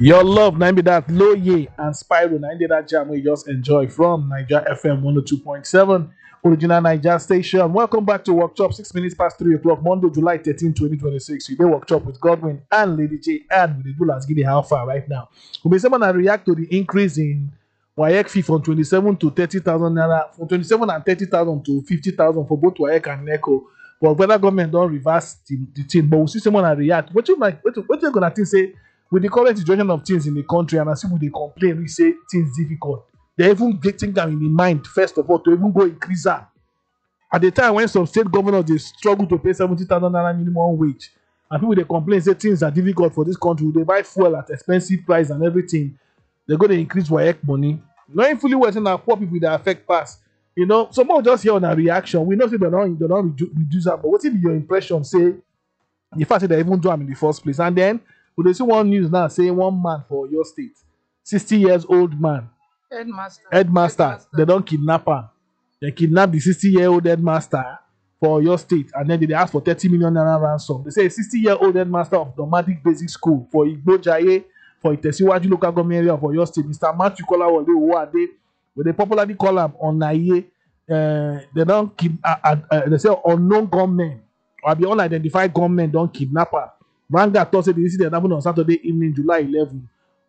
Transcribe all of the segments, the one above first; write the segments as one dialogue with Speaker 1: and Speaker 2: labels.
Speaker 1: Your love, na be that Loye and Spyro, na be that jam we just enjoy from Niger FM 102.7, original Niger station. Welcome back to Workshop, 6 minutes past 3 o'clock, Monday, July 13, 2026. We do Workshop with Godwin and Lady J, and with the Bullets Giddy how far right now. We'll be someone that react to the increase in WAEC fee from 27 to 30,000 naira, from 27 and 30,000 to 50,000 for both WAEC and NECO. But whether government don't reverse the thing, but we'll see someone that react. What you gonna think say? With the current situation of things in the country, and as people they complain, we say things difficult. They even getting them in the mind, first of all, to even go increase that. At the time when some state governors they struggle to pay 70,000 naira minimum wage, and people they complain, say things are difficult for this country, they buy fuel at expensive price and everything, they're going to increase WAEC money. Knowing fully well that poor people that affect pass. You know, some more just hear on a reaction. We know say they don't reduce that, but what if your impression say the fact that they even do them in the first place, and then we see one news now saying one man for your state, 60 years old man, headmaster, they don't kidnap her. They kidnap the 60-year-old headmaster for your state, and then they ask for 30 million naira ransom. They say a 60-year-old headmaster of Nomadic Basic School for Igbo Jaye, for Itesiwaju local government area for your state, Mr. Matthew Kolawole Owade, where they popularly call him Onaye, they don't they say unknown gunmen, or the unidentified gunmen don't kidnap her. Ranga thought the incident happened on Saturday evening, July 11,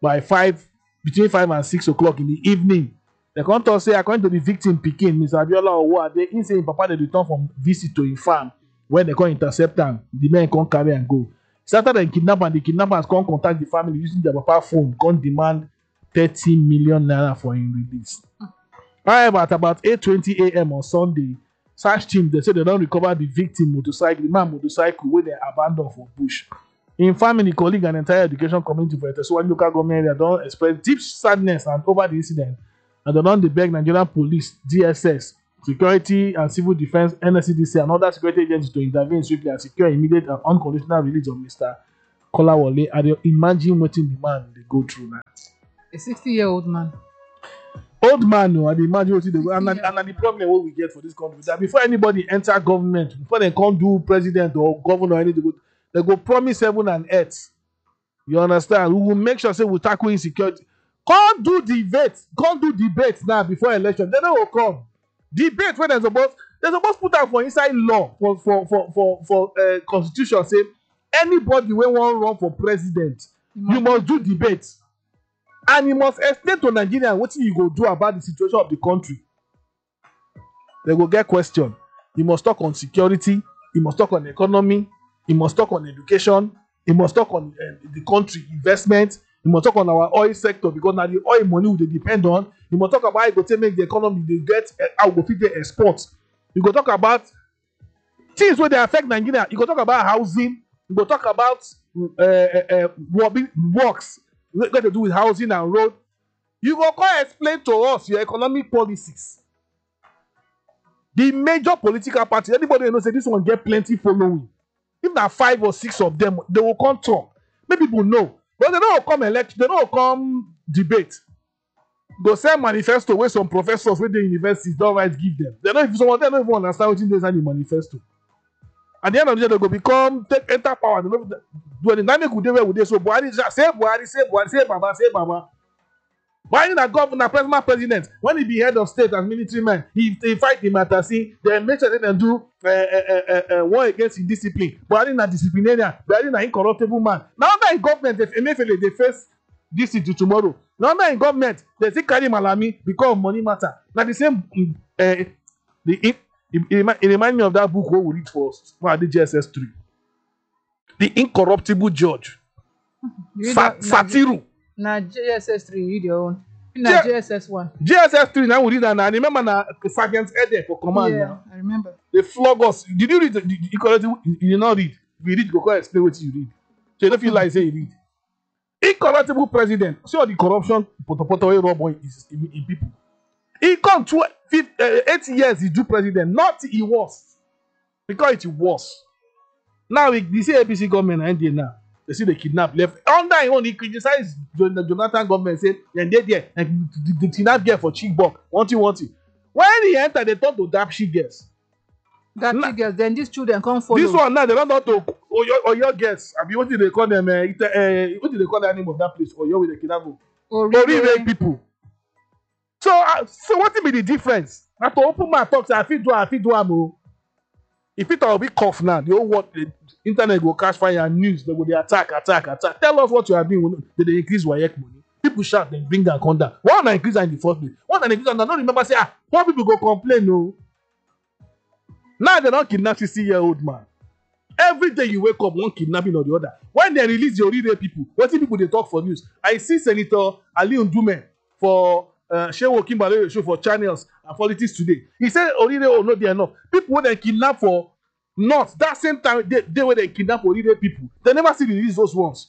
Speaker 1: between 5 and 6 o'clock in the evening. The contact say, according to the victim, Pikin, Mr. Abiola Owade, he say Papa they return from visit to his farm when they come intercept them. The men come carry and go. Started and kidnap, and the kidnappers come contact the family using their Papa phone, come demand 30 million naira for his release. However, at about 8:20 a.m. on Sunday, search team they say they don't recover the victim motorcycle, the man motorcycle where they abandoned for bush. In family, colleague, and entire education community for Itesiwaju local government area don't express deep sadness and over the incident, and they don't beg Nigerian police, DSS, security and civil defense, NSCDC, and other security agencies to intervene swiftly and secure immediate and unconditional release of Mr. Kolawole. And imagine what the man they go through now.
Speaker 2: A 60-year-old man.
Speaker 1: Old man, no, and imagine what they go. And the problem what we get for this country is that before anybody enter government, before they can't do president or governor or anything, they go promise heaven and earth. You understand? We will make sure say we tackle insecurity. Can't do debate now before election. They don't come. Debate when they're supposed to put out for inside law for constitution say anybody when want run for president, you must do debate. And you must explain to Nigerians what you go do about the situation of the country. They go get question. You must talk on security. You must talk on economy. You must talk on education. You must talk on the country investment. You must talk on our oil sector because now the oil money will depend on. You must talk about how you go to make the economy they get how we go fit the exports. You go talk about things where they affect Nigeria. You go talk about housing. You go talk about works. Got to do with housing and road. You go come explain to us your economic policies. The major political parties, anybody knows say this one get plenty following. If there are 5 or 6 of them, they will come talk. Make people know. But they don't come elect, they don't come debate. Go send manifesto where some professors with the universities don't write give them. They don't even understand what they say in the manifesto. At the end of the day, they go become enter power. They don't do anything. That make we where we dey. So Buhari say Baba. Why in a governor, president, when he be head of state and military man, he fight the matter, see, they make sure they do war against indiscipline. But in a disciplinarian, but in an incorruptible man. Now that in government, if Emefiele they face this to tomorrow. Now that in government, they say carry Malami because money matter. Now the same, it reminds me of that book where we read first, the GSS 3. The Incorruptible Judge. Satiru.
Speaker 2: Now GSS 3, read your own. Now GSS 1.
Speaker 1: GSS 3, now we read that. I remember now Sergeant Ede for command.
Speaker 2: Yeah,
Speaker 1: now.
Speaker 2: I remember.
Speaker 1: They flog us. Did you read the Incorruptible? You did not read. We read, go explain what you read. So you don't feel like say you read. Incorruptible president. See all the corruption is in people. He come 8 years he do president. Not he was. Because it was. Now we see APC government and NDA now. They see the kidnap left. Under him own, he criticized the Jonathan government, say, and they there, and the kidnap girl for Chibok. Want you. When he entered, they thought to dap she girls.
Speaker 2: That figures, then these children come follow.
Speaker 1: This one now, they don't know to Oyo girls. I mean, what did they call them? What did they call the name of that place? Oyo with the kidnap.
Speaker 2: Orire.
Speaker 1: People. So what be the difference? Na to open my talk say I fit do am o. If it will be cough now, the whole world, the internet will catch fire and news, they will dey attack. Tell us what you are doing. They increase WAEC money. People shout, then bring their conduct. Why not increase in the first place? Why not increase? I don't remember say, why people go complain, no? Now they don't kidnap 60-year-old man. Every day you wake up, one kidnapping or the other. When they release the Orire people, what people they talk for news? I see Senator Ali Ndume for Shehu Kimbale show for channels and politics today. He said Orire will not be enough. People when they kidnap for North, that same time they were they kidnap Orire people. They never see the release those ones.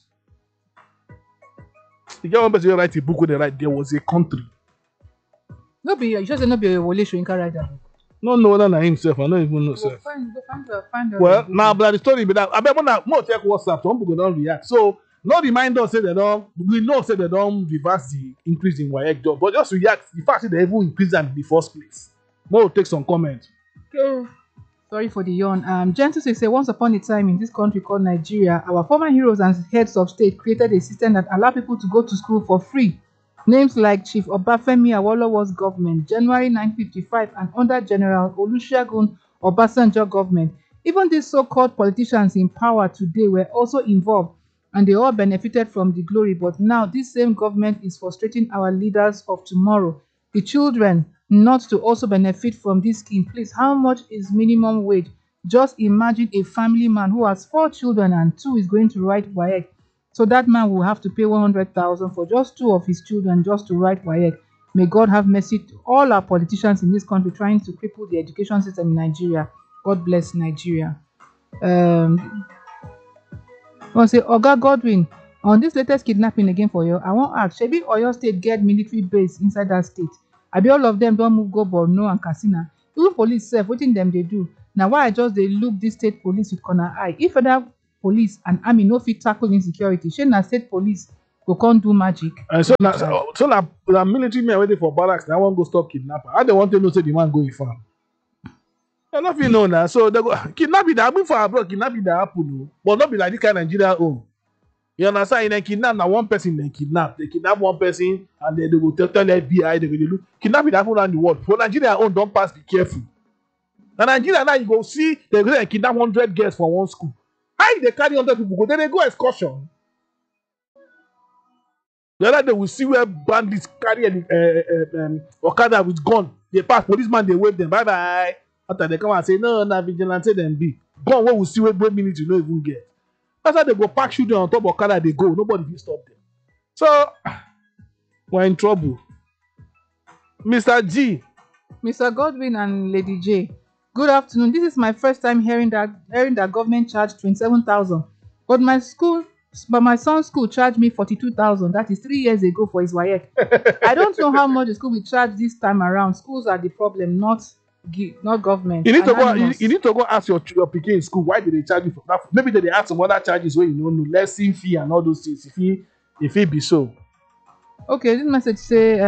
Speaker 1: The get one person who write a book when they write there was a country.
Speaker 2: No be you just say no be Wole Soyinka write that book.
Speaker 1: No than himself. I don't even know self.
Speaker 2: Find
Speaker 1: Well, now but the story be that I bet when more check WhatsApp, some people don't react. So no remind us say they don't. We know say they don't reverse the increase in WAEC job, but just react. The fact that they even increase them in the first place. More take some comment.
Speaker 2: Okay. Sorry for the yawn. Gentle say once upon a time in this country called Nigeria, our former heroes and heads of state created a system that allowed people to go to school for free. Names like Chief Obafemi Awolowo's government, January 1955, and under General Olusegun Obasanjo government. Even these so-called politicians in power today were also involved, and they all benefited from the glory. But now this same government is frustrating our leaders of tomorrow, the children, not to also benefit from this scheme. Please, how much is minimum wage? Just imagine a family man who has 4 children and 2 is going to write WAEC. So that man will have to pay 100,000 for just 2 of his children just to write WAEC. May God have mercy to all our politicians in this country trying to cripple the education system in Nigeria. God bless Nigeria. I want to say, Oga Godwin, on this latest kidnapping again for you, I want to ask, Shebi Oyo State get military base inside that state? Abi all of them don't move go Borno and Katsina? Even police sef, wetin dem dey do? Na why I just dey look this state police with corner eye. If federal police and army no fit tackle insecurity, shey na state police go come do magic.
Speaker 1: So na military men waiting for barracks. Now one go stop kidnapper. How they want to know say the man go in farm? I don't feel know now. So they go kidnapping that happen for abroad. Kidnapping that happen, but not be like this kind of Nigeria own. You understand? In kidnap na one person they kidnap. They kidnap one person and then they go tell FBI. They go look kidnapping that happen around the world. For Nigeria own, don't pass. Be careful. Now Nigeria now you go see they go kidnap 100 girls from one school. How they carry 100 people go? Then they go excursion. The other day we see where bandits carry Okada with gun. They pass policeman, they wave them bye bye. After they come and say no, na vigilante them be. Gun where we see where minutes you no even get. That's how they go pack children on top of Okada. They go. Nobody will stop them. So we're in trouble. Mr. G.
Speaker 2: Mr. Godwin and Lady J. Good afternoon. This is my first time hearing that government charged 27,000, but my son's school charged me 42,000. That is 3 years ago for his WAEC. I don't know how much the school will charge this time around. Schools are the problem, not government.
Speaker 1: You need to go ask your pikin in school why did they charge you for that. Maybe they add some other charges where you know lesson fee and all those things. If it be so.
Speaker 2: Okay, this message say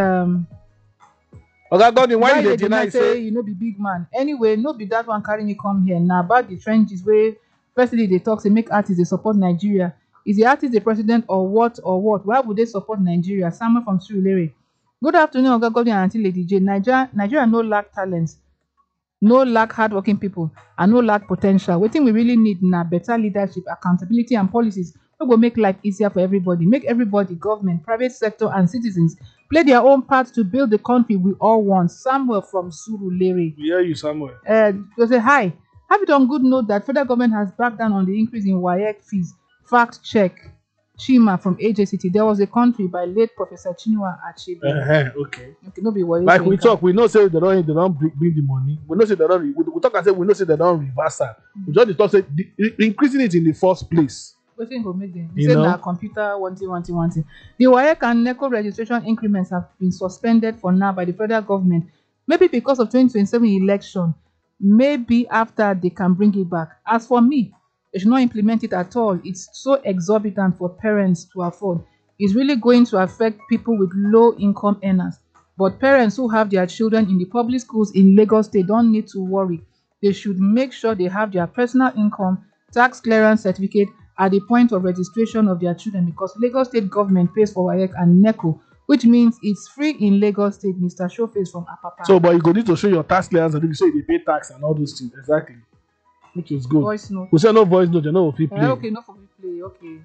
Speaker 1: Oga Godwin, why you deny
Speaker 2: say you know be big man? Anyway, no be that one carry me come here. Now about the trenches where firstly they talk say make artists they support Nigeria. Is the artist the president or what? Why would they support Nigeria? Someone from Surulere. Good afternoon, Oga Godwin and Auntie Lady J. Nigeria no lack talents, no lack hardworking people, and no lack potential. Wetin we really need na better leadership, accountability, and policies wey go make life easier for everybody. Make everybody, government, private sector, and citizens play their own part to build the country we all want. Samuel from Surulere.
Speaker 1: We hear you, Samuel.
Speaker 2: They say hi. Have it on good note that federal government has backed down on the increase in WAEC fees. Fact check. Chima from AJCT. There was a country by late Professor Chinua Achebe.
Speaker 1: Okay.
Speaker 2: No be worried.
Speaker 1: Like we talk, we know say they don't bring the money. We know say they don't. We talk and say we know say they don't reverse that. We just talk say increasing it in the first place.
Speaker 2: Wetin go make them? You say na computer one thing. The WAEC and NECO registration increments have been suspended for now by the federal government. Maybe because of 2027 election. Maybe after they can bring it back. As for me, they should not implement it at all. It's so exorbitant for parents to afford. It's really going to affect people with low income earners. But parents who have their children in the public schools in Lagos State don't need to worry. They should make sure they have their personal income tax clearance certificate at the point of registration of their children because Lagos State government pays for WAEC and NECO, which means it's free in Lagos State. Mr. Showface from Apapa.
Speaker 1: So, but you go need to show your tax clearance and you say they pay tax and all those things. Exactly. Which is good.
Speaker 2: Voice note.
Speaker 1: We say no voice note, you know, if you play.
Speaker 2: Okay, not for me play. Okay.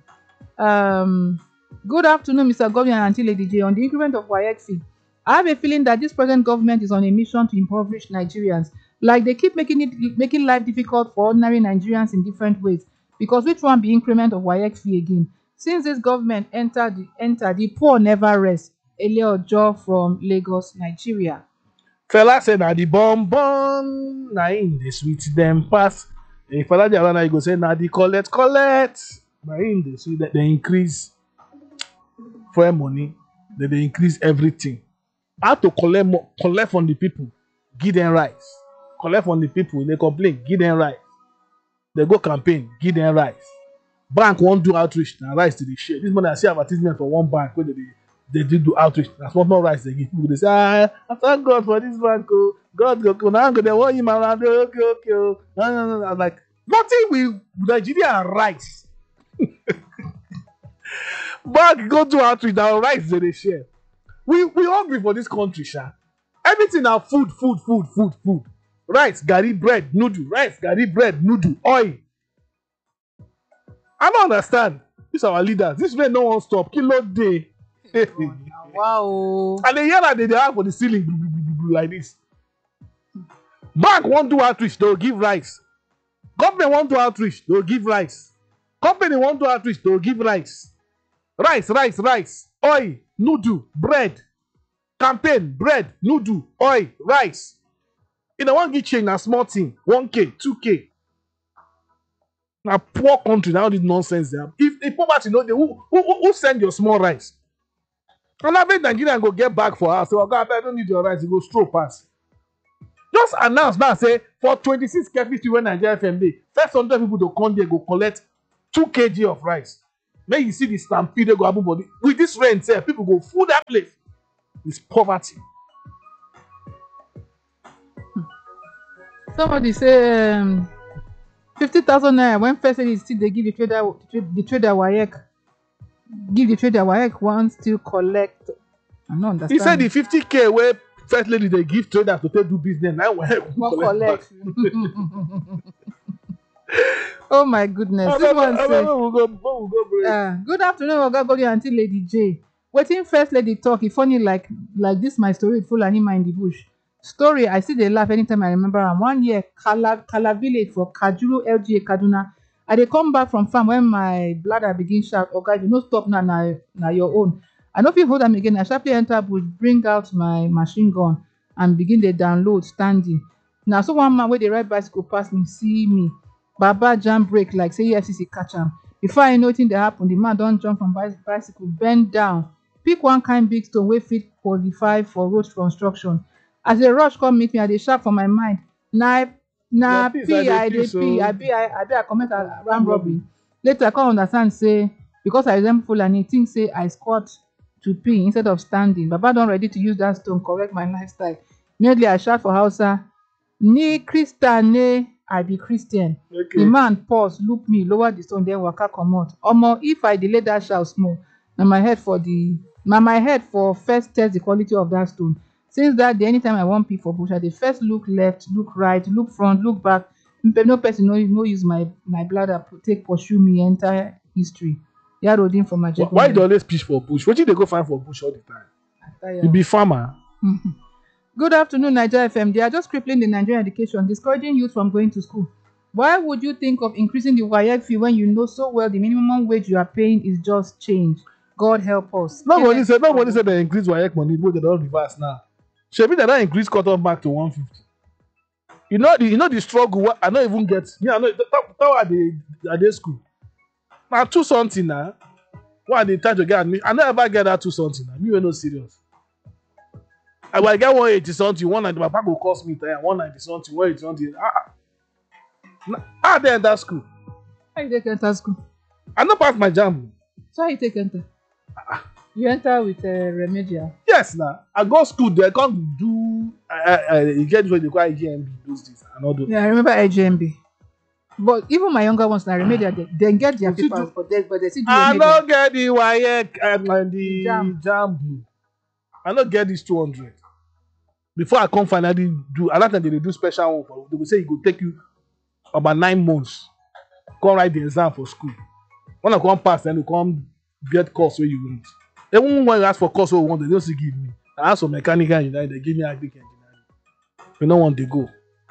Speaker 2: Good afternoon, Mr. Governor and Auntie Lady J. On the increment of WAEC fee, I have a feeling that this present government is on a mission to impoverish Nigerians. Like they keep making life difficult for ordinary Nigerians in different ways. Because which one be increment of WAEC fee again? Since this government entered, the poor never rest. Elio Ojo from Lagos, Nigeria.
Speaker 1: Fella said na the bomb na in the sweet them pass. If Fela Jalana you go say na the collect na in the sweet that they increase fuel money, that they increase everything. How to collect from the people, give them rice. Collect from the people, they complain, give them rice. They go campaign, give them rice. Bank won't do outreach, na rice to the share. This morning I see advertisement for one bank where they do outreach. That's not rice they give people. They say, I thank God for this bank. Oh. God go now go they want him around. Okay. Oh. No. I'm like, nothing with Nigeria rice. Bank go do outreach, now rice they share. We hungry for this country, sha. Everything now food. Rice, garri, bread, noodle. Rice, garri, bread, noodle, oil. I don't understand. These are our leaders. This way no one stop. Kilo day.
Speaker 2: Wow.
Speaker 1: And they hear that they have for the ceiling like this. Bank won't do outreach, they'll give rice. Government won't do outreach, they'll give rice. Company won't do outreach, they'll give rice. Rice. Oil, noodle, bread. Campaign, bread, noodle, oil, rice. In a one get change, a small thing, 1K, 2K. Now poor country, now this nonsense there. If poverty, who send your small rice? And I bet Nigeria go get back for us. So I don't need your rice, you go stroke pass. Just announce now, say for 26 KFC when Nigeria FMD, first 100 people to come there go collect 2 kg of rice. Then you see the stampede they go happen body. With this rain, say people go full that place. It's poverty.
Speaker 2: Somebody say 50,000 naira when first lady still they give the trader WAEC. Give the trader WAEC one still collect. I don't understand.
Speaker 1: He said the 50K where first lady they give traders to take do business. Now WAEC
Speaker 2: collect. Oh my goodness. This one say,
Speaker 1: we'll go
Speaker 2: good afternoon, Oga Goli Auntie Lady J. Waiting first lady talk. If funny like this, my story full anima in the bush. Story, I see they laugh anytime I remember. And 1 year, Kala village for Kajuru LGA Kaduna. I dey come back from farm when my bladder begin shout, Oga, you no stop now, na your own. I no fit hold am again. I sharply enter bush, bring out my machine gun, and begin dey download standing. Na so one man wey dey ride bicycle pass me, see me. Baba jam brake like say EFCC catch am. Before I know wetin dey happen, the man don jump from bicycle, bend down, pick one kind big stone wey fit qualify for road construction. As a rush come meet me, I dey sharp for my mind. Na pee I dey pee. I commit armed robbery. Later I come understand say because I resemble Fulani, think say I squat to pee instead of standing. Baba don ready to use that stone correct my lifestyle. Immediately I shout for Hausa, "Ni Christian ne, I be Christian."
Speaker 1: Okay.
Speaker 2: The man pause, look me, lower the stone, then waka comot. Omo, if I delay that shout small, na my head for first test the quality of that stone. Since that day, anytime I wan pee for bush, I dey first look left, look right, look front, look back. No person no use my bladder take pursue me enter history. Yarodin for my job.
Speaker 1: Why you dey always pitch for bush? Wetin dey go find for bush all the time? You be farmer.
Speaker 2: Good afternoon, Nigeria FM. They are just crippling the Nigerian education, discouraging youth from going to school. Why would you think of increasing the WAEC fee when you know so well the minimum wage you are paying is just change? God help us.
Speaker 1: Nobody said they increase WAEC money, but they don't reverse now. Shebi they don't increase cut-off back to 150. You know the struggle. I don't even get. I know how are they school? Now 2 something now. Why they try to get me? I never ever get that 2 something. Now. Me we no serious. I will get 180 something. 190. My papa go cost me 190 something. 180 something. How they enter school?
Speaker 2: How you take enter school?
Speaker 1: I no pass my JAMB.
Speaker 2: So how you take enter? You enter with remedial.
Speaker 1: Yes, now I go school. They can't do. You get what they call IGMB those days and all those.
Speaker 2: Yeah, I remember IGMB. But even my younger ones na remedial they get their
Speaker 1: You still
Speaker 2: papers,
Speaker 1: do-
Speaker 2: but they still do
Speaker 1: I
Speaker 2: remedial.
Speaker 1: don't get the WAEC and the
Speaker 2: Jam.
Speaker 1: jam. I don't get this 200. Before I come finally do, a lot of time they do special one for. They will say it will take you about 9 months. Come write the exam for school. When I come pass, then you come get course where you want. Even when you ask for course where you want, they don't still give me. I ask for mechanical engineering, they give me agric engineering. You know when they go.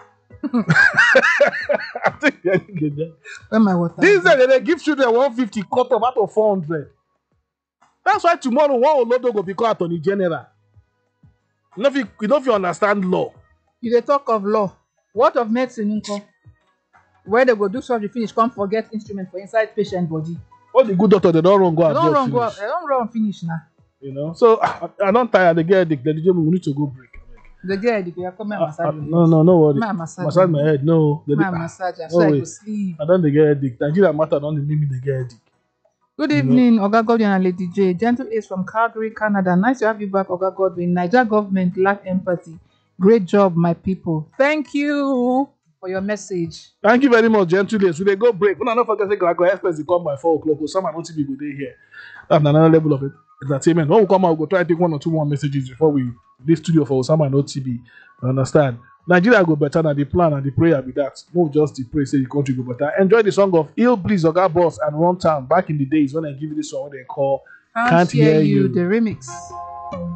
Speaker 1: I think they get that.
Speaker 2: Where my water?
Speaker 1: These days they give children 150 cut off out of 400. That's why tomorrow one Olodo go become attorney general. You know if you understand law.
Speaker 2: You dey talk of law. What of medicine nko? Where they go do surgery finish, come forget instrument for inside patient body.
Speaker 1: All the good doctor they don't run go
Speaker 2: They don't
Speaker 1: abroad
Speaker 2: run go.
Speaker 1: finish.
Speaker 2: They don't run finish now.
Speaker 1: You know, so I don't tire. They get headache. They we need to go break.
Speaker 2: The girl, they come and massage.
Speaker 1: No worry.
Speaker 2: Ma massage.
Speaker 1: Massage my head. No,
Speaker 2: Ma massage.
Speaker 1: no
Speaker 2: So I
Speaker 1: way.
Speaker 2: go sleep.
Speaker 1: I don't dey get headache. Nigeria matter don't dey make me dey get headache.
Speaker 2: Good
Speaker 1: You know.
Speaker 2: evening, Oga Godwin and Lady J. Gentle Ace from Calgary, Canada. Nice to have you back, Oga Godwin. Niger government lack empathy. Great job, my people. Thank you for your message.
Speaker 1: Thank you very much, gentlemen. So they go break. When I don't forget, say Glasgow Express they come by 4 o'clock. Because some are not TV go dey here. That's another level of entertainment. When we come out, we go try to take 1 or 2 more messages before we this studio for Osama and OTB. You understand? Nigeria go better than the plan and the prayer be that. No, just the pray say the country go better. Enjoy the song of Ill Breeze, Oga Boss and Run Town back in the days when I give you this song what they call
Speaker 2: Can't hear you. The remix.